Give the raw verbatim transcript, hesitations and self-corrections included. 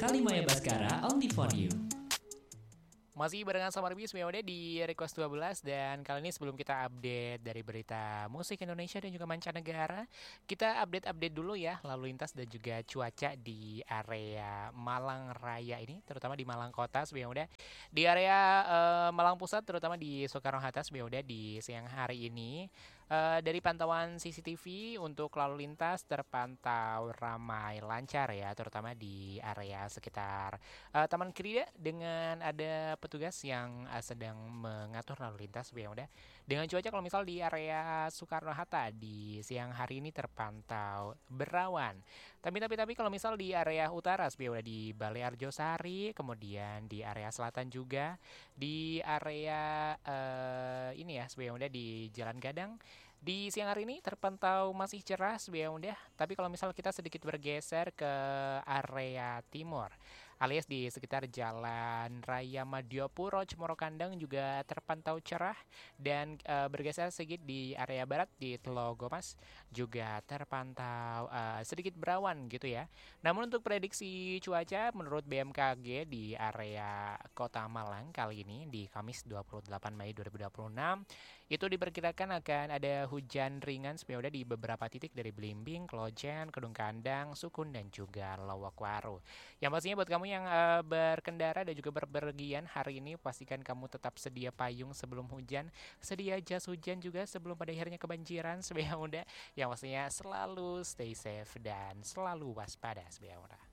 Kalimaya Baskara, only for you. Masih barengan sama Rubis Mewade di Request dua belas. Dan kali ini sebelum kita update dari berita musik Indonesia dan juga mancanegara, kita update-update dulu ya lalu lintas dan juga cuaca di area Malang Raya ini, terutama di Malang Kota Mewade. Di area uh, Malang Pusat, terutama di Soekarno-Hatta Mewade di siang hari ini. Uh, dari pantauan C C T V untuk lalu lintas terpantau ramai lancar ya, terutama di area sekitar uh, Taman Krida dengan ada petugas yang uh, sedang mengatur lalu lintas ya udah. Dengan cuaca kalau misal di area Soekarno-Hatta di siang hari ini terpantau berawan. Tapi tapi tapi kalau misal di area utara ya udah, di Balai Arjosari, kemudian di area selatan juga, di area uh, ini ya ya udah di Jalan Gadang. Di siang hari ini terpantau masih cerah ya udah, tapi kalau misal kita sedikit bergeser ke area timur, alias di sekitar Jalan Raya Madiopuro Cemoro Kandang juga terpantau cerah, dan e, bergeser sedikit di area barat di Telogomas juga terpantau e, sedikit berawan gitu ya. Namun untuk prediksi cuaca menurut B M K G di area Kota Malang kali ini di Kamis dua puluh delapan Mei dua ribu dua puluh enam itu diperkirakan akan ada hujan ringan sepeda di beberapa titik dari Blimbing, Klojen, Kedung Kandang, Sukun, dan juga Lowokwaru. Yang pastinya buat kamu yang uh, berkendara dan juga berpergian hari ini, pastikan kamu tetap sedia payung sebelum hujan, sedia jas hujan juga sebelum pada akhirnya kebanjiran sebaya muda. Yang pastinya selalu stay safe dan selalu waspada sebaya muda.